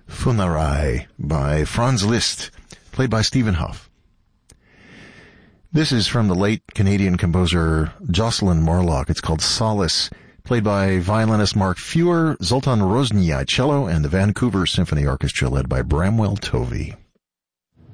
Funerai by Franz Liszt, played by Stephen Hough. This is from the late Canadian composer Jocelyn Morlock. It's called Solace, played by violinist Mark Feuer, Zoltan Roznyai cello, and the Vancouver Symphony Orchestra led by Bramwell Tovey.